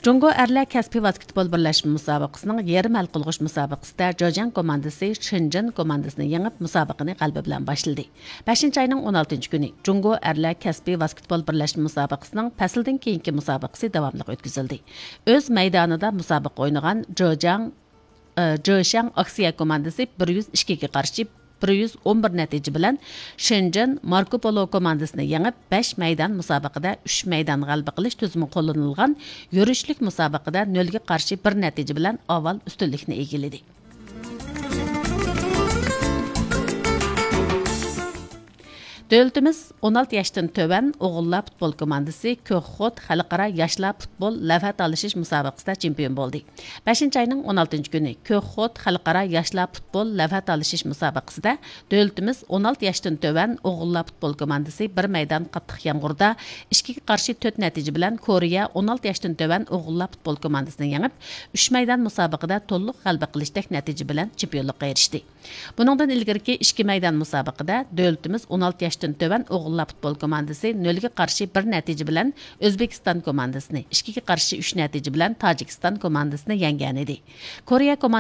Jungo Erler Kaspi Basketbol Birleşme müsabaqasının yarım hal qılğış müsabaqasında Zhejiang komandası Shenzhen komandasını yengib müsabaqani qalbi bilan başladı. 5-ci ayının 16-cı günü Jungo Erler Kaspi Basketbol Birleşme müsabaqasının fəsildən keyinki müsabaqası davamlıq ötküzüldü. Öz meydanında müsabaqa oynagan Zhejiang Aksiya komandası 102-ga qarşı 111 natija bilan Shenzhen Marco Polo komandasini yengib 5 maydon musobaqada 3 maydon g'alaba qilish tuzumi qo'llanilgan yurishlik musobaqada 0 ga qarshi 1 natija bilan avval ustunlikni egalladi. Dövlətimiz 16 yaşdan tövən oğullar futbol komandası Köxxot Xalqara Yaşlar futbol lafat alışış müsabaqasında çempion oldu. 5-ci ayının 16-cı günü Köxxot Xalqara Yaşlar futbol lafat alışış müsabaqasında dövlətimiz 16 yaşdan tövən oğullar futbol komandası bir meydan qattiq yağmurda 2-ga qarşı 4 natija bilan Koreya 16 yaşdan tövən oğullar futbol komandasini yengib 3 meydan müsabaqada to'liq g'alaba qilishdak natija bilan chempionlikqa erishdi. Buningdan ilgirki 2 meydan müsabaqada dövlətimiz 16 yaşdan tövən oğullar futbol komandası 0-ga qarşı 1 natija bilan O'zbekiston komandasini, 2-ga qarşı 3 natija bilan Tojikiston komandasini yengan edi. Koreya